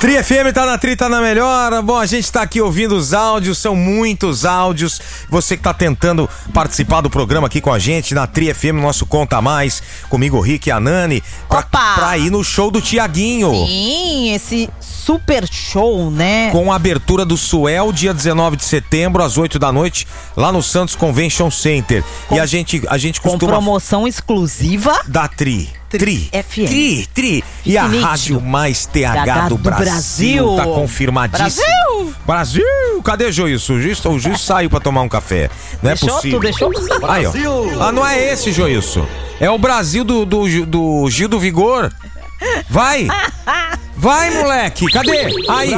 Tri FM tá na Tri, tá na melhor. Bom, a gente tá aqui ouvindo os áudios, são muitos áudios. Você que tá tentando participar do programa aqui com a gente na Tri FM, nosso Conta Mais, comigo o Rick e a Nani, pra ir no show do Tiaguinho. Sim, esse super show, né? Com a abertura do Suel, dia 19 de setembro, às 8 da noite, lá no Santos Convention Center. E a gente costuma... Com promoção exclusiva da Tri FM. Tri. E a Rádio Mais TH do Brasil. Tá confirmadíssimo. Brasil! Cadê o Joilson? O Juiz saiu pra tomar um café. Não é possível. Tu deixou? Aí, ó. Ah, não é esse, Joilson. É o Brasil do Gil do Vigor. Vai! Vai, moleque! Cadê? Aí!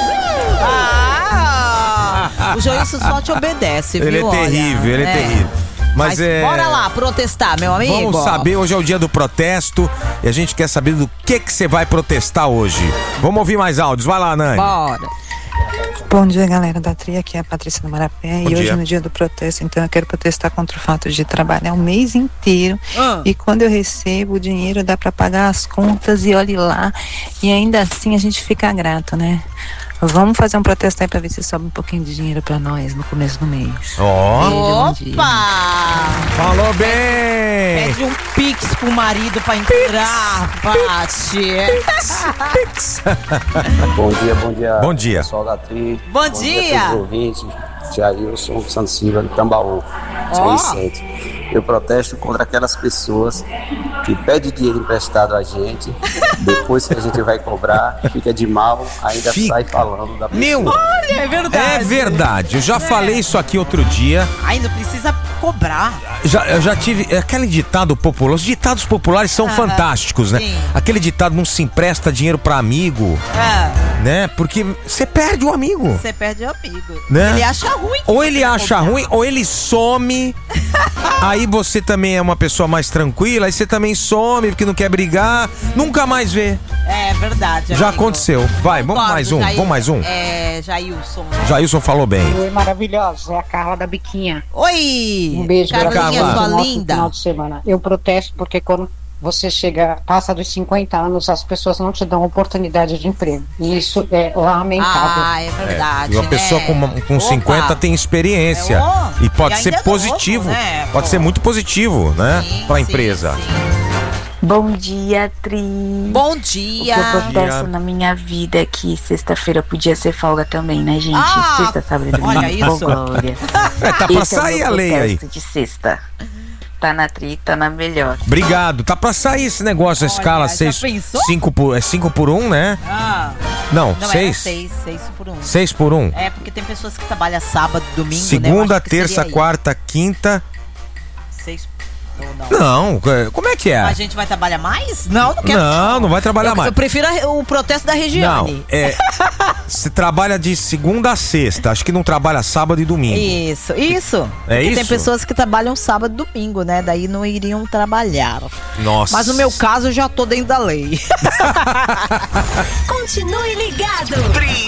O Joilson só te obedece, viu? Ele é terrível, ele é terrível. Mas bora lá protestar, meu amigo. Vamos saber, hoje é o dia do protesto e a gente quer saber do que você vai protestar hoje. Vamos ouvir mais áudios, vai lá, Nani. Bora. Bom dia, galera da Tri, aqui é a Patrícia do Marapé. E hoje é no dia do protesto, então eu quero protestar contra o fato de trabalhar o mês inteiro e quando eu recebo o dinheiro dá pra pagar as contas e olhe lá, e ainda assim a gente fica grato, né? Vamos fazer um protesto aí pra ver se sobe um pouquinho de dinheiro pra nós no começo do mês. Opa! Falou bem! Pede um pix pro marido pra entrar, Pati. Pix. Bom dia. Pessoal da Tri. Bom dia. Os ouvintes, Jailson Santos Silva, de Tambaú. 600. Eu protesto contra aquelas pessoas que pedem dinheiro emprestado a gente, depois que a gente vai cobrar, fica de mal, ainda sai falando da pessoa. Meu, olha, é verdade. É verdade, eu já falei isso aqui outro dia. Ainda precisa cobrar. Eu já tive aquele ditado popular. Os ditados populares são fantásticos, né? Sim. Aquele ditado, não se empresta dinheiro pra amigo, né? Porque você perde o amigo. Você perde o amigo, né? Ele acha ruim. Ou ele acha ruim, ou ele some. Aí você também é uma pessoa mais tranquila, aí você também some porque não quer brigar, nunca mais vê. É verdade. Já amigo. Aconteceu. Vai, vamos mais um. Jailson. Jailson falou bem. Oi, maravilhosos. É a Carla da Biquinha. Oi! Um beijo, Carlinha, sua nosso linda. Final de semana. Eu protesto porque quando você passa dos 50 anos, as pessoas não te dão oportunidade de emprego. E isso é lamentável. É verdade. E uma pessoa com 50 tem experiência. E pode ser positivo. Novo, né? Pode ser muito positivo, né? Pra empresa. Sim. Bom dia, Tri. Bom dia. O que eu protesto na minha vida é que sexta-feira podia ser folga também, né, gente? Sexta, sábado e domingo. Olha isso. Glória. Tá pra sair a lei aí. De sexta. Tá na Tri, tá na melhor. Obrigado. Tá pra sair esse negócio, a escala 5 por 1, né? Não, 6. 6 por 1. 6 por 1. É, porque tem pessoas que trabalham sábado, domingo, segunda, né? terça, quarta, quinta. 6 Não, como é que é? A gente vai trabalhar mais? Não quero. Não vai trabalhar mais. Eu prefiro o protesto da Regiane. Não, você trabalha de segunda a sexta, acho que não trabalha sábado e domingo. Isso. É isso? Tem pessoas que trabalham sábado e domingo, né? Daí não iriam trabalhar. Nossa. Mas no meu caso, eu já tô dentro da lei. Continue ligado.